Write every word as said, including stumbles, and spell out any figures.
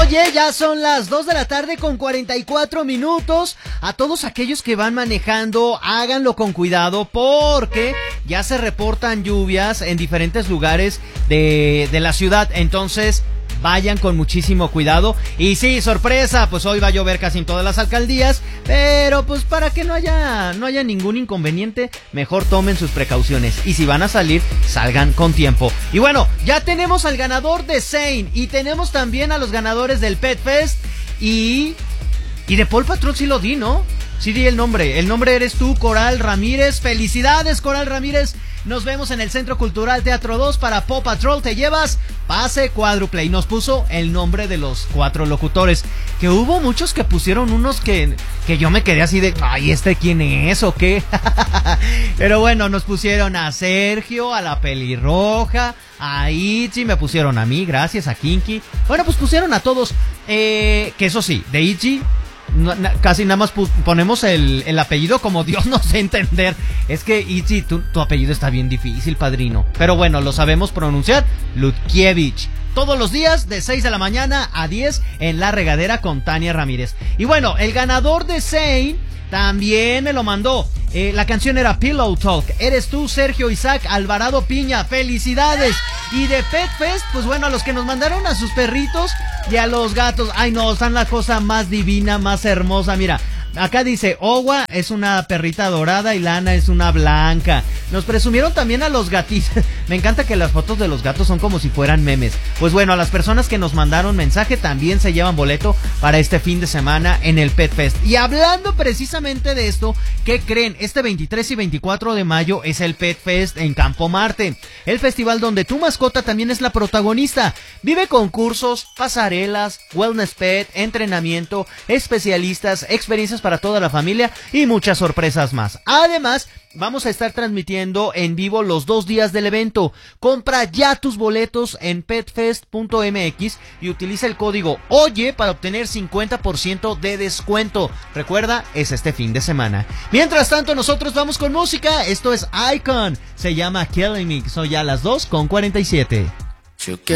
Oye, ya son las dos de la tarde con cuarenta y cuatro minutos. A todos aquellos que van manejando, háganlo con cuidado porque ya se reportan lluvias en diferentes lugares de, de la ciudad. Entonces, vayan con muchísimo cuidado. Y sí, sorpresa, pues hoy va a llover casi en todas las alcaldías, pero pues para que no haya no haya ningún inconveniente, mejor tomen sus precauciones. Y si van a salir, salgan con tiempo. Y bueno, ya tenemos al ganador de Zane y tenemos también a los ganadores del Pet Fest y y de Paw Patrol sí lo di, ¿no? Sí di el nombre. El nombre eres tú, Coral Ramírez. Felicidades, Coral Ramírez. Nos vemos en el Centro Cultural Teatro dos para Paw Patrol. Te llevas pase cuádruple. Y nos puso el nombre de los cuatro locutores. Que hubo muchos que pusieron unos que, que yo me quedé así de, ay, ¿este quién es o qué? Pero bueno, nos pusieron a Sergio, a la pelirroja, a Itchy, me pusieron a mí, gracias, a Kinky. Bueno, pues pusieron a todos. Eh, que eso sí, de Itchy No, na, casi nada más pu- ponemos el, el apellido como Dios nos dé entender. Es que, Itzy, tu, tu apellido está bien difícil, padrino. Pero bueno, lo sabemos pronunciar. Lutkiewicz. Todos los días de seis de la mañana a diez en La Regadera con Tania Ramírez. Y bueno, el ganador de Zane también me lo mandó. Eh, la canción era Pillow Talk. Eres tú, Sergio Isaac Alvarado Piña. ¡Felicidades! Y de Pet Fest, pues bueno, a los que nos mandaron a sus perritos y a los gatos. Ay, no, están la cosa más divina, más hermosa. Mira, acá dice, Owa es una perrita dorada y Lana es una blanca. Nos presumieron también a los gatitos. Me encanta que las fotos de los gatos son como si fueran memes. Pues bueno, a las personas que nos mandaron mensaje también se llevan boleto para este fin de semana en el Pet Fest. Y hablando precisamente de esto, ¿qué creen? Este veintitrés y veinticuatro de mayo es el Pet Fest en Campo Marte, el festival donde tu mascota también es la protagonista. Vive concursos, pasarelas, wellness pet, entrenamiento, especialistas, experiencias para toda la familia y muchas sorpresas más. Además, vamos a estar transmitiendo en vivo los dos días del evento. Compra ya tus boletos en petfest punto m x y utiliza el código OYE para obtener cincuenta por ciento de descuento. Recuerda, es este fin de semana. Mientras tanto, nosotros vamos con música. Esto es Icon. Se llama Killing Me. Son ya las dos con cuarenta y siete. You